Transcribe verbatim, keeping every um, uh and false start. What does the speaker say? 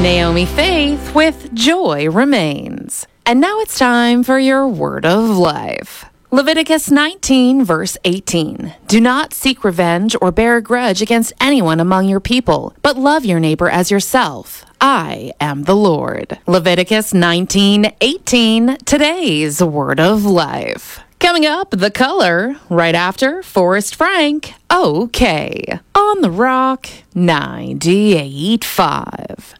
Naomi Faith with Joy Remains. And now it's time for your word of life. Leviticus nineteen, verse eighteen. Do not seek revenge or bear a grudge against anyone among your people, but love your neighbor as yourself. I am the Lord. Leviticus nineteen, eighteen, today's word of life. Coming up, The Color, right after Forrest Frank, OK, on the Rock ninety-eight point five.